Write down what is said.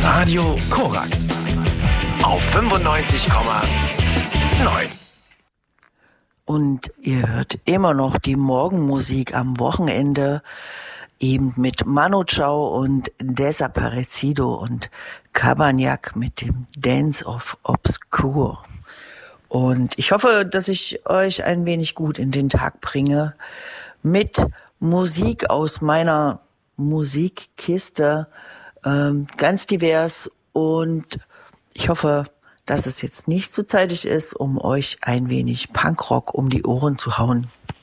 Radio Korax auf 95,9. Und ihr hört immer noch die Morgenmusik am Wochenende, eben mit Manu Chao und Desaparecido und Cabagnac mit dem Dance of Obscure. Und ich hoffe, dass ich euch ein wenig gut in den Tag bringe mit Musik aus meiner Musikkiste, ganz divers, und ich hoffe, dass es jetzt nicht zu zeitig ist, um euch ein wenig Punkrock um die Ohren zu hauen.